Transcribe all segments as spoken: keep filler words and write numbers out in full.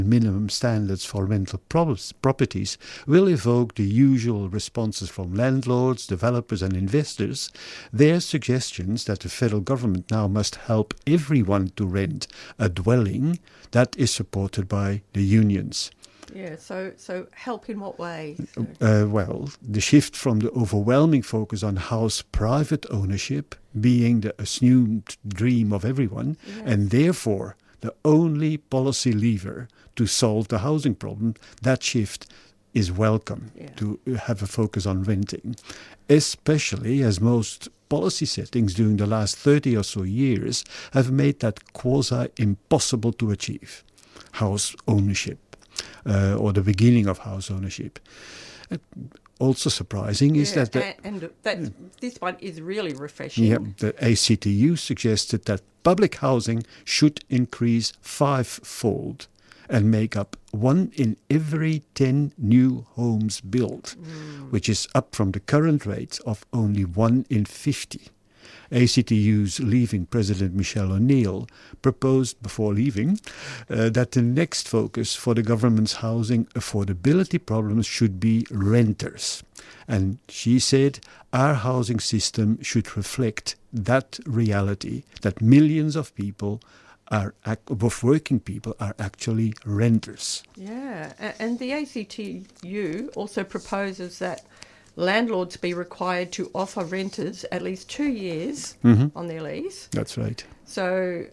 minimum standards for rental pro- properties will evoke the usual responses from landlords, developers and investors. Their suggestions that the federal government now must help everyone to rent a dwelling that is supported by the unions. Yeah, so so help in what way? So. Uh, well, the shift from the overwhelming focus on house private ownership being the assumed dream of everyone, yes. and therefore the only policy lever to solve the housing problem, that shift is welcome, yeah. to have a focus on renting, especially as most policy settings during the last thirty or so years have made that quasi-impossible to achieve, house ownership. Uh, or the beginning of house ownership. Uh, also surprising is yeah, that... The, and and that's, uh, this one is really refreshing. Yeah, the A C T U suggested that public housing should increase fivefold and make up one in every ten new homes built, mm. which is up from the current rate of only one in fifty. A C T U's leaving President Michelle O'Neill proposed before leaving uh, that the next focus for the government's housing affordability problems should be renters. And she said our housing system should reflect that reality, that millions of people are, of working people are actually renters. Yeah, and the A C T U also proposes that landlords be required to offer renters at least two years mm-hmm. on their lease. That's right. So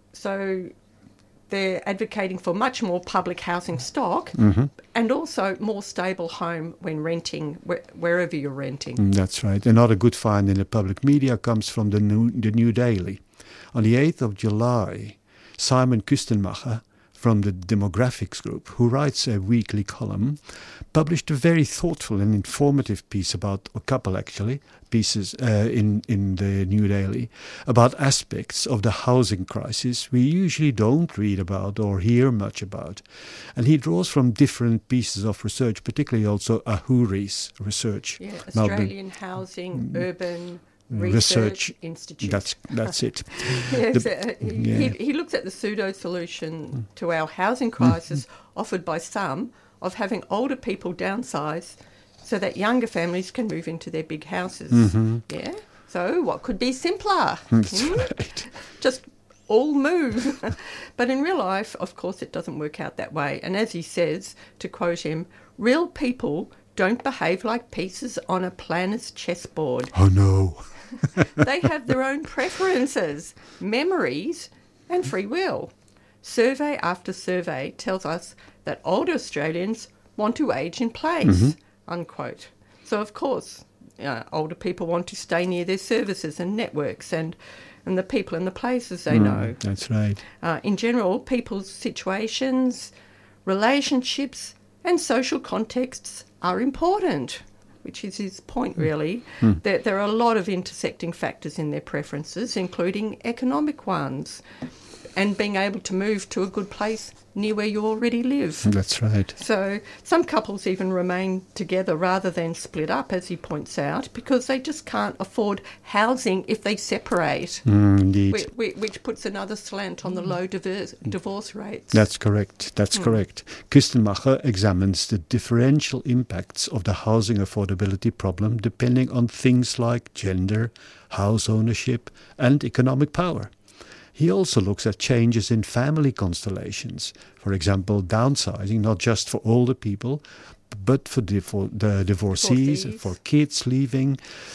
so they're advocating for much more public housing stock mm-hmm. and also more stable home when renting, wh- wherever you're renting. That's right. Another good find in the public media comes from the New, the New Daily. On the eighth of July, Simon Kustenmacher from the Demographics Group, who writes a weekly column, published a very thoughtful and informative piece about, a couple actually, pieces uh, in, in the New Daily, about aspects of the housing crisis we usually don't read about or hear much about. And he draws from different pieces of research, particularly also Ahuri's research. Yeah, Australian Melbourne. Housing, mm. Urban Research, Research Institute. That's that's it. yes, the, uh, yeah. he, he looks at the pseudo solution to our housing crisis offered by some of having older people downsize so that younger families can move into their big houses. Mm-hmm. Yeah. So what could be simpler? That's hmm? right. Just all move. But in real life, of course, it doesn't work out that way. And as he says, to quote him, real people don't behave like pieces on a planner's chessboard. Oh no. They have their own preferences, memories and free will. Survey after survey tells us that older Australians want to age in place, mm-hmm. unquote. So, of course, uh, older people want to stay near their services and networks and, and the people and the places they mm, know. That's right. Uh, in general, people's situations, relationships and social contexts are important, which is his point, really. Mm. That there are a lot of intersecting factors in their preferences, including economic ones, and being able to move to a good place near where you already live. That's right. So some couples even remain together rather than split up, as he points out, because they just can't afford housing if they separate. Mm, indeed. Which, which puts another slant on the low divorce, divorce rates. That's correct. That's mm. correct. Kustenmacher examines the differential impacts of the housing affordability problem depending on things like gender, house ownership, and economic power. He also looks at changes in family constellations, for example, downsizing, not just for older people, but for the, for the divorcees, divorcees, for kids leaving,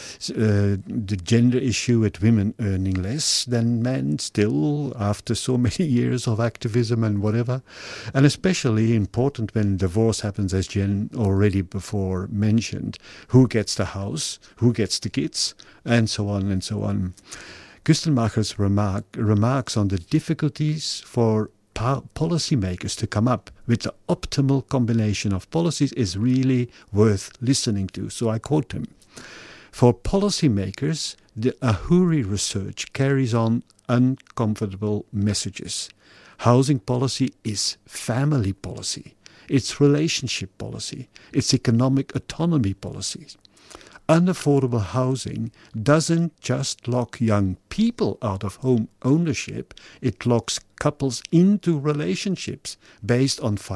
uh, the gender issue with women earning less than men still after so many years of activism and whatever, and especially important when divorce happens, as Jen already before mentioned, who gets the house, who gets the kids, and so on and so on. Kustenmacher's remark, remarks on the difficulties for po- policymakers to come up with the optimal combination of policies is really worth listening to. So I quote him. For policymakers, the Ahuri research carries on uncomfortable messages. Housing policy is family policy. It's relationship policy. It's economic autonomy policy. unaffordable housing doesn't just lock young people out of home ownership, it locks couples into relationships based on